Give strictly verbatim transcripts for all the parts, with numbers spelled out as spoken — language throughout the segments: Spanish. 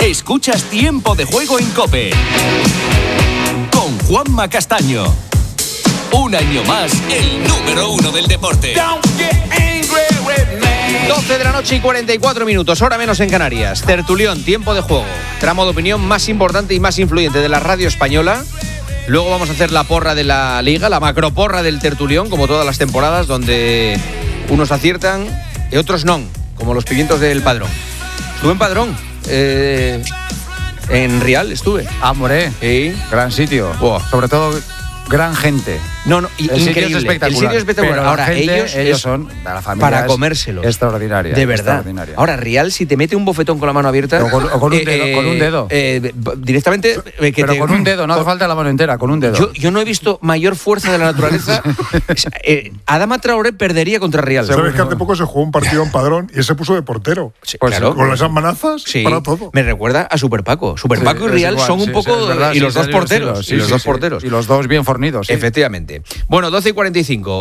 Escuchas Tiempo de Juego en COPE con Juanma Castaño. Un año más, el número uno del deporte. doce de la noche y cuarenta y cuatro minutos, hora menos en Canarias. Tertulión, Tiempo de Juego, tramo de opinión más importante y más influyente de la radio española. Luego vamos a hacer la porra de la Liga, la macroporra del Tertulión, como todas las temporadas, donde unos aciertan y otros no, como los pimientos del Padrón. Estuve en Padrón, eh, en Rial estuve. Ah, moré, ¿Sí? Gran sitio. Wow. Sobre todo, gran gente. No, no, el increíble. Sitio es espectacular. El sitio es espectacular. Pero ahora, gente, ellos, ellos es son, la familia para comérselos. Extraordinaria. De verdad. Extraordinaria. Ahora, Rial, si te mete un bofetón con la mano abierta... O con, o con un dedo. eh, con un dedo. Eh, directamente... Eh, que Pero te, con un dedo, no hace falta la mano entera, con un dedo. Yo, yo no he visto mayor fuerza de la naturaleza. eh, Adama Traoré perdería contra Rial. ¿Sabes que hace poco se jugó un partido en Padrón y él se puso de portero? Sí, Pues claro. con las amenazas Sí, para todo. me recuerda a Super Paco. Super Sí, Paco y es Rial igual, son un sí, poco... sí, es verdad, y los sí, dos sí, porteros. sí, y los sí, dos sí. porteros. Y los dos bien fornidos, sí. Efectivamente. Bueno, doce y cuarenta y cinco.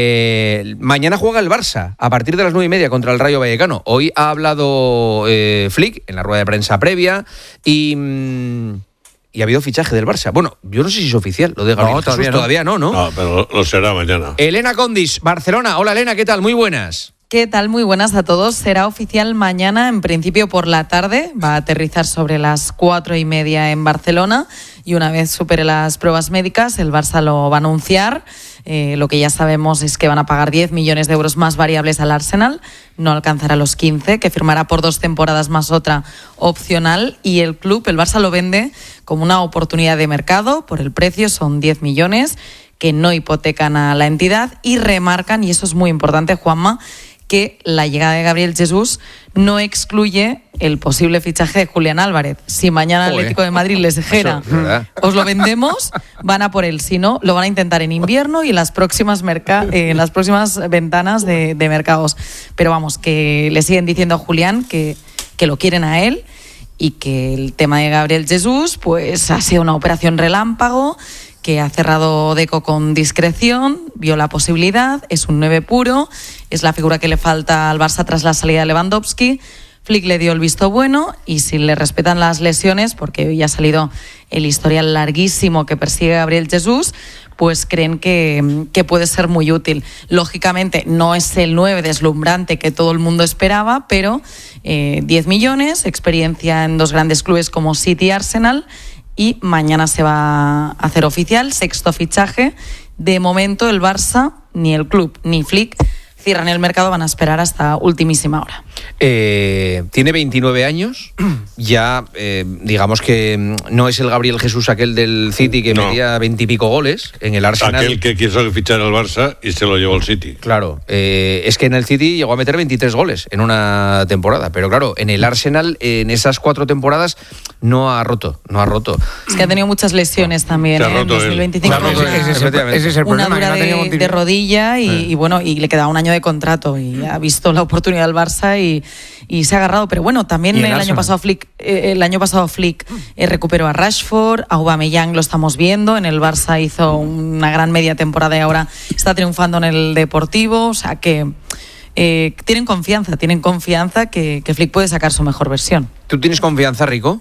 Eh, mañana juega el Barça a partir de las nueve y media contra el Rayo Vallecano. Hoy ha hablado eh, Flick en la rueda de prensa previa y... Mm, y ha habido fichaje del Barça. Bueno, yo no sé si es oficial lo de Gabriel No, Jesús, todavía no. todavía no, ¿no? No, pero lo será mañana. Elena Condis, Barcelona. Hola, Elena, ¿qué tal? Muy buenas. ¿Qué tal? Muy buenas a todos. Será oficial mañana, en principio por la tarde. Va a aterrizar sobre las cuatro y media en Barcelona y una vez supere las pruebas médicas, el Barça lo va a anunciar. Eh, lo que ya sabemos es que van a pagar diez millones de euros más variables al Arsenal. No alcanzará los quince, que firmará por dos temporadas más otra opcional. Y el club, el Barça, lo vende como una oportunidad de mercado. Por el precio son diez millones que no hipotecan a la entidad y remarcan, y eso es muy importante, Juanma, que la llegada de Gabriel Jesús no excluye el posible fichaje de Julián Álvarez. Si mañana el Atlético de Madrid les dijera, os lo vendemos, van a por él. Si no, lo van a intentar en invierno y en las próximas, merca- eh, en las próximas ventanas de, de mercados. Pero vamos, que le siguen diciendo a Julián que, que lo quieren a él y que el tema de Gabriel Jesús pues ha sido una operación relámpago, que ha cerrado Deco con discreción, vio la posibilidad, es un nueve puro, es la figura que le falta al Barça tras la salida de Lewandowski. Flick le dio el visto bueno y si le respetan las lesiones, porque hoy ha salido el historial larguísimo que persigue a Gabriel Jesús, pues creen que, que puede ser muy útil. Lógicamente no es el nueve deslumbrante que todo el mundo esperaba, pero eh, diez millones, experiencia en dos grandes clubes como City y Arsenal, y mañana se va a hacer oficial, sexto fichaje. De momento el Barça, ni el club, ni Flick cierran el mercado, van a esperar hasta ultimísima hora. Eh, tiene veintinueve años, ya eh, digamos que no es el Gabriel Jesús aquel del City que No. metía veintipico goles en el Arsenal. Aquel que quiso fichar al Barça y se lo llevó al City. Claro, eh, es que en el City llegó a meter veintitrés goles en una temporada, pero claro, en el Arsenal en esas cuatro temporadas no ha roto, no ha roto. Es que ha tenido muchas lesiones también Se ha ¿eh? en roto dos mil veinticinco. él. Se ha roto Una- Ese es el, ese es el una problema. dura que no ha tenido de, motivo. de rodilla y, y bueno, y le queda un año de contrato y ha visto la oportunidad del Barça y, y se ha agarrado. Pero bueno, también Y el el, año Arsenal. pasado Flick, eh, el año pasado Flick eh, recuperó a Rashford, a Aubameyang lo estamos viendo, en el Barça hizo una gran media temporada y ahora está triunfando en el Deportivo, o sea que eh, tienen confianza, tienen confianza que, que Flick puede sacar su mejor versión. ¿Tú tienes confianza, Rico?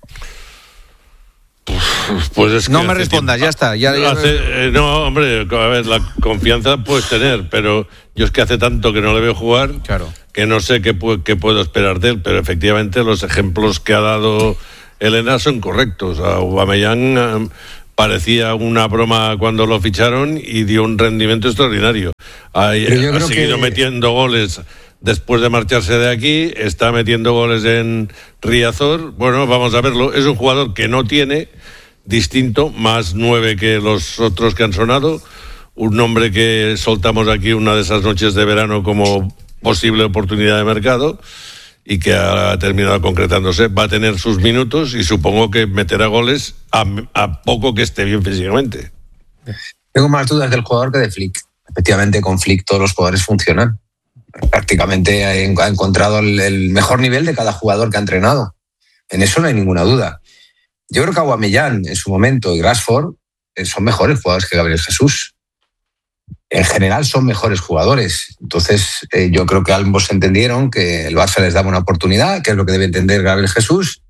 Pues es que No me hace respondas, tiempo- ya está, ya- ya- Hace- eh, no, hombre, a ver, la confianza puedes tener, pero yo es que hace tanto que no le veo jugar Claro. que no sé qué, pu- qué puedo esperar de él, pero efectivamente los ejemplos que ha dado Elena son correctos. A Aubameyang eh, parecía una broma cuando lo ficharon y dio un rendimiento extraordinario. Ha, Pero yo ha creo seguido que- metiendo goles después de marcharse de aquí, está metiendo goles en Riazor. Bueno, vamos a verlo. Es un jugador que no tiene, distinto, más nueve que los otros que han sonado. Un nombre que soltamos aquí una de esas noches de verano como posible oportunidad de mercado y que ha terminado concretándose. Va a tener sus minutos y supongo que meterá goles a, a poco que esté bien físicamente. Tengo más dudas del jugador que de Flick. Efectivamente, con Flick todos los jugadores funcionan. Prácticamente ha ha encontrado el, el mejor nivel de cada jugador que ha entrenado. En eso no hay ninguna duda. Yo creo que Aubameyang en su momento y Rashford eh, son mejores jugadores que Gabriel Jesús. En general son mejores jugadores. Entonces eh, yo creo que ambos entendieron que el Barça les daba una oportunidad, que es lo que debe entender Gabriel Jesús,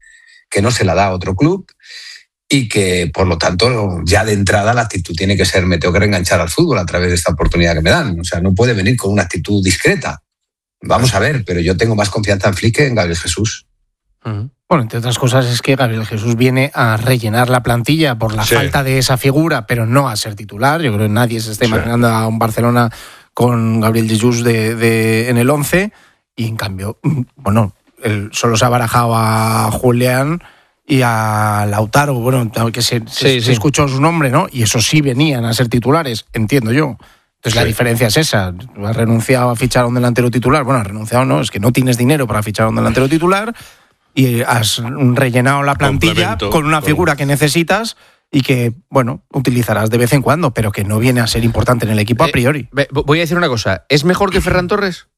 que no se la da a otro club y que, por lo tanto, ya de entrada la actitud tiene que ser: me tengo que reenganchar al fútbol a través de esta oportunidad que me dan. O sea, no puede venir con una actitud discreta. Vamos a ver, pero yo tengo más confianza en Flick que en Gabriel Jesús. Uh-huh. Bueno, entre otras cosas es que Gabriel Jesús viene a rellenar la plantilla por la sí. falta de esa figura, pero no a ser titular. Yo creo que nadie se está sí. imaginando a un Barcelona con Gabriel Jesús de, de, en el once, y en cambio, bueno, él solo se ha barajado a Julián y a Lautaro, bueno, que se, sí, se, sí. se escuchó su nombre, ¿no? Y esos sí venían a ser titulares, entiendo yo. Entonces sí. La diferencia es esa. Has renunciado a fichar a un delantero titular. Bueno, has renunciado, no, es que no tienes dinero para fichar a un delantero titular y has rellenado la plantilla con una figura que necesitas y que, bueno, utilizarás de vez en cuando, pero que no viene a ser importante en el equipo a priori. Eh, voy a decir una cosa. ¿Es mejor que Ferran Torres?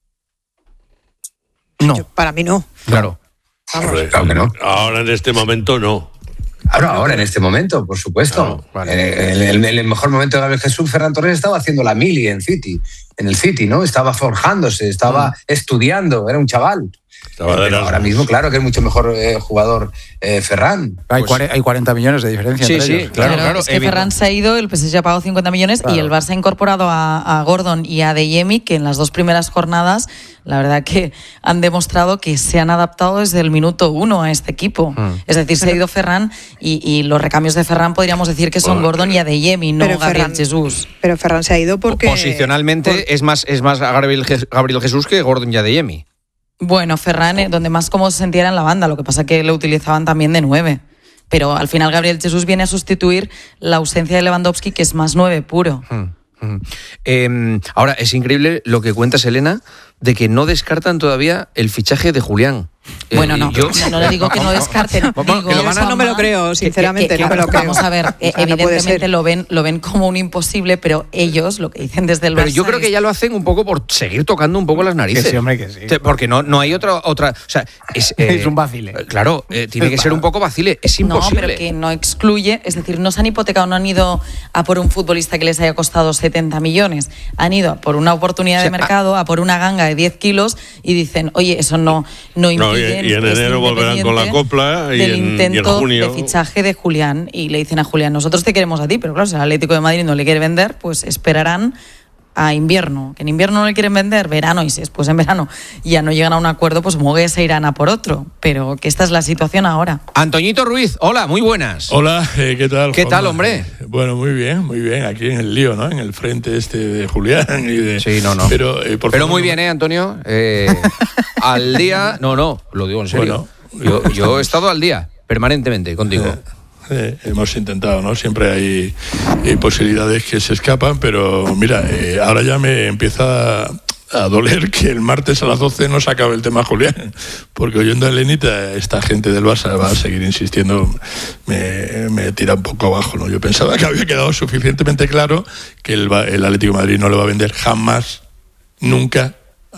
No. Yo, para mí no. Claro. Hombre, Claro que no. Ahora en este momento no. Ahora, ahora, en este momento, por supuesto. Claro, vale. Eh, en, el, en el mejor momento de Gabriel Jesús, Ferran Torres estaba haciendo la mili en City, en el City, ¿no? Estaba forjándose, estaba mm. estudiando, era un chaval. Pero ahora mismo, claro que es mucho mejor eh, jugador eh, Ferran. Hay, pues, hay cuarenta millones de diferencia sí, entre sí, ellos. claro, claro, claro. Es que Ferran se ha ido, el P S G ha pagado cincuenta millones claro. y el Barça ha incorporado a, a Gordon y a Adeyemi, que en las dos primeras jornadas, la verdad que han demostrado que se han adaptado desde el minuto uno a este equipo. Mm. Es decir, se ha ido Ferran y, y los recambios de Ferran podríamos decir que son bueno, Gordon y Adeyemi, no Gabriel Ferran, Jesús. Pero Ferran se ha ido porque... Posicionalmente por... es más, es más Gabriel, Gabriel Jesús que Gordon y Adeyemi. Bueno, Ferran, eh, donde más cómodo se sentía era en la banda, lo que pasa que lo utilizaban también de nueve. Pero al final Gabriel Jesús viene a sustituir la ausencia de Lewandowski, que es más nueve puro. Hmm, hmm. Eh, ahora, es increíble lo que cuentas, Elena, de que no descartan todavía el fichaje de Julián. Bueno, eh, no, yo... no, no le digo que no descarten. Digo, que lo van a... no me lo creo, sinceramente, que, que, no me lo creo. Vamos a ver, eh, o sea, evidentemente no lo ven lo ven como un imposible, pero ellos lo que dicen desde el Barça. Pero yo creo es... que ya lo hacen un poco por seguir tocando un poco las narices. Que sí, hombre, que sí. Porque no, no hay otra otra, o sea, es, eh, es un vacile. Claro, eh, tiene que ser un poco vacile, es imposible. No, pero que no excluye, es decir, no se han hipotecado, no han ido a por un futbolista que les haya costado setenta millones, han ido a por una oportunidad o sea, de mercado, a por una ganga de diez kilos y dicen, oye, eso no no impide. No, y, y en enero volverán con la copla y del en, intento y en junio de fichaje de Julián, y le dicen a Julián, nosotros te queremos a ti, pero claro, si el Atlético de Madrid no le quiere vender, pues esperarán a invierno, que en invierno no le quieren vender, verano, y si después en verano ya no llegan a un acuerdo, pues supongo que se irán a por otro, pero que esta es la situación ahora. Antoñito Ruiz, hola, muy buenas. Hola, eh, ¿qué tal? ¿Qué Juanma? tal, hombre? Bueno, muy bien, muy bien, aquí en el lío, ¿no? En el frente este de Julián y de... Sí, no, no. Pero, eh, por pero favor, muy no... bien, ¿eh, Antonio? Eh, al día... No, no, lo digo en serio. Bueno, yo, yo he estado al día, permanentemente, contigo. Eh, Eh, hemos intentado, ¿no? Siempre hay, hay posibilidades que se escapan, pero mira, eh, ahora ya me empieza a, a doler que el martes a las doce no se acabe el tema Julián, porque oyendo a Elenita, esta gente del Barça va a seguir insistiendo, me, me tira un poco abajo, ¿no? Yo pensaba que había quedado suficientemente claro que el, el Atlético de Madrid no le va a vender jamás, nunca,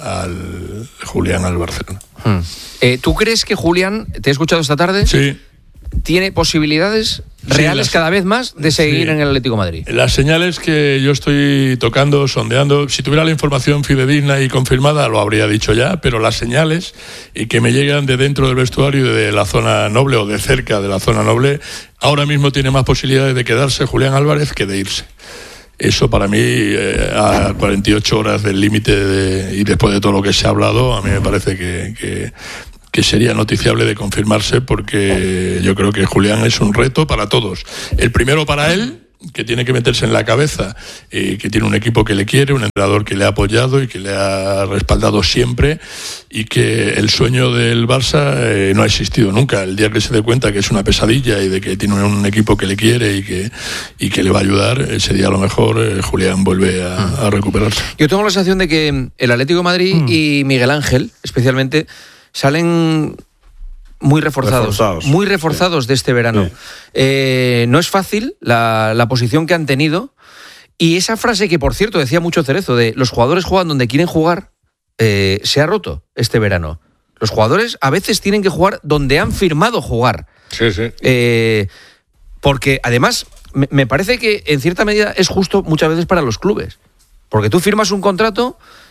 al Julián al Barcelona. Hmm. Eh, ¿Tú crees que Julián, te he escuchado esta tarde? Sí. ¿Tiene posibilidades reales sí, las, cada vez más de seguir sí. en el Atlético de Madrid? Las señales que yo estoy tocando, sondeando, si tuviera la información fidedigna y confirmada lo habría dicho ya, pero las señales y que me llegan de dentro del vestuario y de la zona noble o de cerca de la zona noble, ahora mismo tiene más posibilidades de quedarse Julián Álvarez que de irse. Eso para mí, eh, a cuarenta y ocho horas del límite de, y después de todo lo que se ha hablado, a mí me parece que... que que sería noticiable de confirmarse, porque yo creo que Julián es un reto para todos. El primero para él, que tiene que meterse en la cabeza, eh, que tiene un equipo que le quiere, un entrenador que le ha apoyado y que le ha respaldado siempre, y que el sueño del Barça eh, no ha existido nunca. El día que se dé cuenta que es una pesadilla y de que tiene un equipo que le quiere y que, y que le va a ayudar, ese día a lo mejor eh, Julián vuelve a, a recuperarse. Yo tengo la sensación de que el Atlético de Madrid mm. y Miguel Ángel, especialmente, salen muy reforzados, reforzados. muy reforzados sí. de este verano. Sí. Eh, no es fácil la, la posición que han tenido, y esa frase que, por cierto, decía mucho Cerezo, de los jugadores juegan donde quieren jugar, eh, se ha roto este verano. Los jugadores a veces tienen que jugar donde han firmado jugar. Sí, sí. Eh, porque, además, me, me parece que, en cierta medida, es justo muchas veces para los clubes. Porque tú firmas un contrato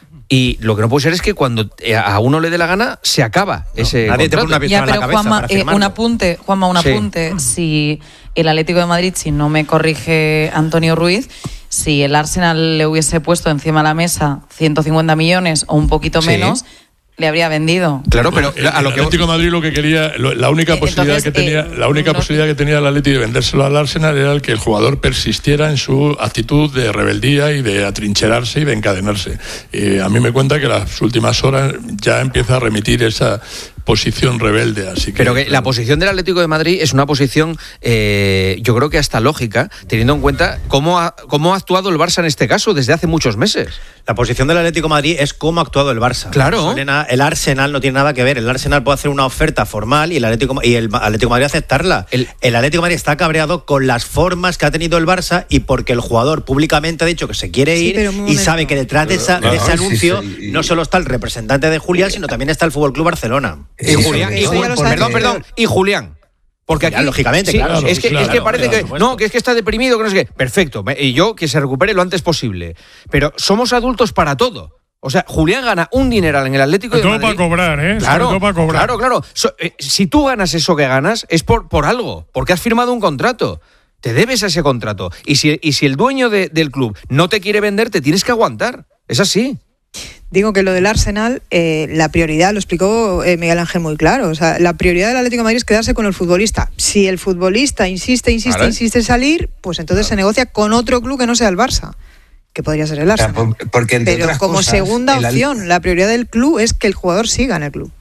Y lo que no puede ser es que cuando a uno le dé la gana, se acaba no, ese nadie te pone una pistola ya, pero en la cabeza Juanma, para eh, firmarlo. un apunte, Juanma, un Sí. apunte. Si el Atlético de Madrid, si no me corrige Antonio Ruiz, si el Arsenal le hubiese puesto encima de la mesa ciento cincuenta millones o un poquito Sí. menos, le habría vendido. Claro, pero el, a lo el que Atlético de Madrid lo que quería, lo- la única Eh, posibilidad entonces, que tenía, eh, la única no- posibilidad que tenía el Atlético de vendérselo al Arsenal era el que el jugador persistiera en su actitud de rebeldía y de atrincherarse y de encadenarse. Eh, a mí me cuenta que las últimas horas ya empieza a remitir esa posición rebelde, así que. Pero que la posición del Atlético de Madrid es una posición, eh, yo creo que hasta lógica, teniendo en cuenta cómo ha, cómo ha actuado el Barça en este caso desde hace muchos meses. La posición del Atlético de Madrid es cómo ha actuado el Barça. Claro. Elena, el Arsenal no tiene nada que ver. El Arsenal puede hacer una oferta formal y el Atlético, y el Atlético de Madrid aceptarla. El- El, Atlético de Madrid está cabreado con las formas que ha tenido el Barça y porque el jugador públicamente ha dicho que se quiere Sí, ir pero un y momento. sabe que detrás de, esa- de Claro, ese sí, anuncio sí, y- no solo está el representante de Julián, sino también está el Fútbol Club Barcelona. Y Eso, Julián, y eso Ju- ya lo perdón, sabemos. perdón, y Julián. Porque aquí, Julián, lógicamente, sí, claro, es, que, claro, es que parece claro, que por no, supuesto. que es que está deprimido, que no sé qué. Perfecto, me- y yo que se recupere lo antes posible. Pero somos adultos para todo. O sea, Julián gana un dineral en el Atlético de Todo Madrid. para cobrar, ¿eh? Claro, Sobre todo para cobrar. claro, claro. So- eh, si tú ganas eso que ganas, es por, por algo, porque has firmado un contrato. Te debes a ese contrato. Y si, y si el dueño de- del club no te quiere vender, te tienes que aguantar. Es así. Digo que lo del Arsenal, eh, la prioridad, lo explicó eh, Miguel Ángel muy claro. O sea, la prioridad del Atlético de Madrid es quedarse con el futbolista. Si el futbolista insiste, insiste, Claro. insiste en salir, pues entonces se negocia con otro club que no sea el Barça, que podría ser el O sea, Arsenal. por- porque entre Pero otras como cosas, segunda el Al- opción, la prioridad del club es que el jugador siga en el club.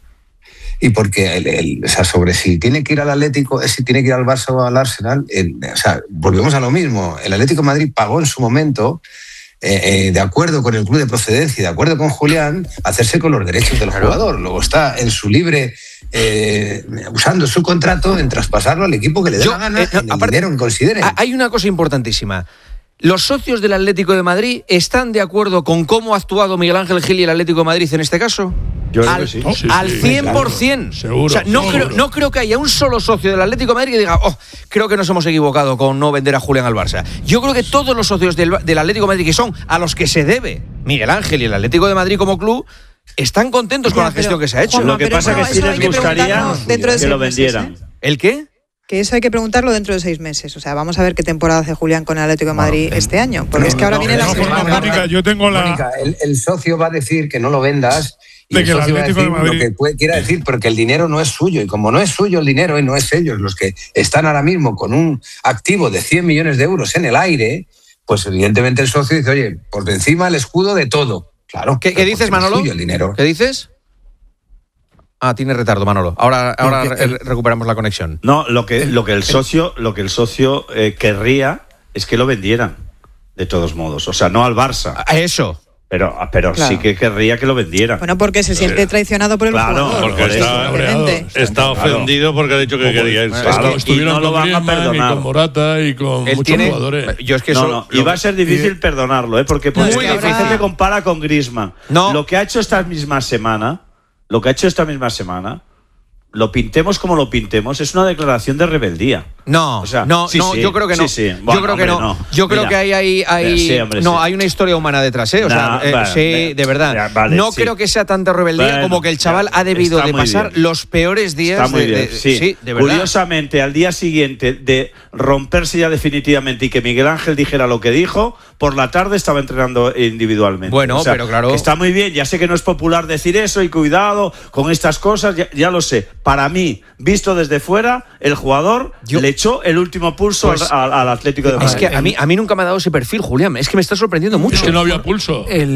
Y porque, el, el- o sea, sobre si tiene que ir al Atlético, si tiene que ir al Barça o al Arsenal, el- o sea, volvemos a lo mismo. El Atlético de Madrid pagó en su momento, eh, eh, de acuerdo con el club de procedencia y de acuerdo con Julián, hacerse con los derechos del jugador. Luego está en su libre, eh, usando su contrato en traspasarlo al equipo que le dé Yo, la gana, eh, no, en el aparte, dinero que consideren. ha- Hay una cosa importantísima. ¿Los socios del Atlético de Madrid están de acuerdo con cómo ha actuado Miguel Ángel Gil y el Atlético de Madrid en este caso? Yo creo al, que sí. Sí, al sí, cien por ciento. seguro, O sea, no, seguro. creo, no creo que haya un solo socio del Atlético de Madrid que diga, oh, creo que nos hemos equivocado con no vender a Julián al Barça. Yo creo que todos los socios del, del Atlético de Madrid, que son a los que se debe Miguel Ángel y el Atlético de Madrid como club, están contentos con Ya, la gestión pero, que se ha hecho. Juanma, Lo que pero pasa eso- que sí eso les hay que gustaría preguntarlo dentro de que seis lo meses, vendieran. ¿eh? ¿El qué? Que eso hay que preguntarlo dentro de seis meses. O sea, vamos a ver qué temporada hace Julián con el Atlético de Madrid este año. Porque es que ahora no, viene la no, segunda Mónica, parte. Mónica, yo tengo la. Mónica, el, el socio va a decir que no lo vendas y De el que el socio va a Atlético de decir lo Madrid- que puede, quiera decir, porque el dinero no es suyo. Y como no es suyo el dinero y no es ellos los que están ahora mismo con un activo de cien millones de euros en el aire, pues evidentemente el socio dice, oye, por encima el escudo de todo. Claro. ¿Qué, qué pero dices, porque no es Manolo? suyo el dinero. ¿Qué dices? Ah, tiene retardo, Manolo. Ahora, ahora No, que el- re- recuperamos la conexión. No, lo que, lo que el socio, lo que el socio eh, querría es que lo vendieran, de todos modos. O sea, no al Barça, A eso. pero, pero Claro. sí que querría que lo vendieran. Bueno, porque se siente traicionado por el Claro, jugador. porque por eso, está- evidentemente. Está ofendido porque ha dicho que quería irse. Claro, Claro, estuvieron y no lo con van a Griezmann y perdonar. con Morata y con Él muchos tiene. jugadores. Yo es que no, eso. no, y va a ser difícil perdonarlo, ¿eh? porque Muy porque a difícil. veces me compara con Griezmann. No. Lo que ha hecho esta misma semana, lo que ha hecho esta misma semana, lo pintemos como lo pintemos, es una declaración de rebeldía. No, O sea, no, sí, no, sí, yo creo que no. sí, sí. Yo Bueno, creo que hombre, no. no. Yo creo Mira. que hay, hay, hay Sí, hombre, no, sí. hay una historia humana detrás, ¿eh? O sea, Nah, eh, vale, sí, vale. de verdad. Ya, vale, no sí. creo que sea tanta rebeldía Bueno, como que el chaval ya, ha debido está de muy pasar bien. los peores días Está muy de, bien, de- sí. de verdad. Curiosamente, al día siguiente de romperse ya definitivamente y que Miguel Ángel dijera lo que dijo, por la tarde estaba entrenando individualmente. Bueno, pero claro. que está muy bien, ya sé que no es popular decir eso y cuidado con estas cosas, ya, ya lo sé. Para mí, visto desde fuera, el jugador Yo- le echó el último pulso Pues, al, al- al Atlético de Madrid. Es que a mí, a mí nunca me ha dado ese perfil, Julián. Es que me está sorprendiendo mucho. Es que no había pulso. El,